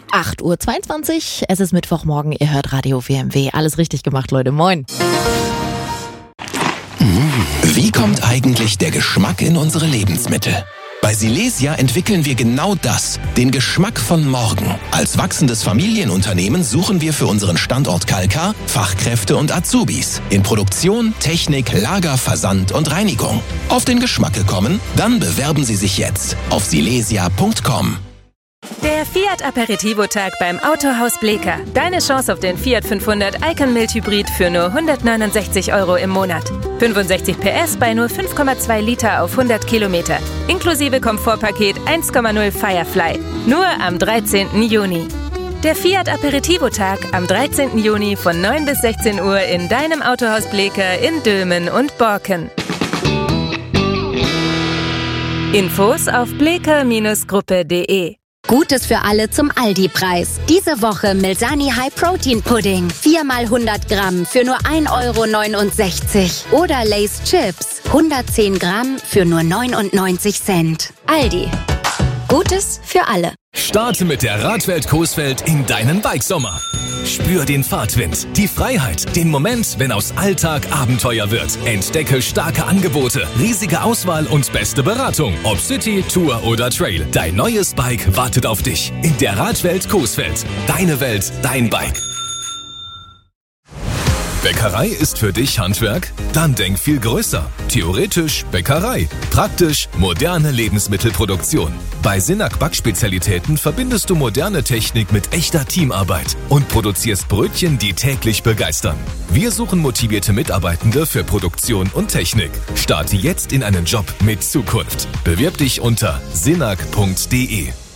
8:22 Uhr, es ist Mittwochmorgen, ihr hört Radio WMW. Alles richtig gemacht, Leute, moin. Wie kommt eigentlich der Geschmack in unsere Lebensmittel? Bei Silesia entwickeln wir genau das, den Geschmack von morgen. Als wachsendes Familienunternehmen suchen wir für unseren Standort Kalkar Fachkräfte und Azubis in Produktion, Technik, Lager, Versand und Reinigung. Auf den Geschmack gekommen? Dann bewerben Sie sich jetzt auf silesia.com. Der Fiat Aperitivo-Tag beim Autohaus Bleecker. Deine Chance auf den Fiat 500 Icon Mild Hybrid für nur 169 € im Monat. 65 PS bei nur 5,2 Liter auf 100 Kilometer. Inklusive Komfortpaket 1,0 Firefly. Nur am 13. Juni. Der Fiat Aperitivo-Tag am 13. Juni von 9 bis 16 Uhr in deinem Autohaus Bleecker in Dülmen und Borken. Infos auf bleecker-gruppe.de. Gutes für alle zum Aldi-Preis. Diese Woche Milsani High Protein Pudding. 4 mal 100 Gramm für nur 1,69 €. Oder Lay's Chips. 110 Gramm für nur 99 Cent. Aldi. Gutes für alle. Starte mit der Radwelt Coesfeld in deinen Bikesommer. Spür den Fahrtwind, die Freiheit, den Moment, wenn aus Alltag Abenteuer wird. Entdecke starke Angebote, riesige Auswahl und beste Beratung. Ob City, Tour oder Trail, dein neues Bike wartet auf dich. In der Radwelt Coesfeld. Deine Welt, dein Bike. Bäckerei ist für dich Handwerk? Dann denk viel größer. Theoretisch Bäckerei. Praktisch moderne Lebensmittelproduktion. Bei Sinak Backspezialitäten verbindest du moderne Technik mit echter Teamarbeit und produzierst Brötchen, die täglich begeistern. Wir suchen motivierte Mitarbeitende für Produktion und Technik. Starte jetzt in einen Job mit Zukunft. Bewirb dich unter sinak.de.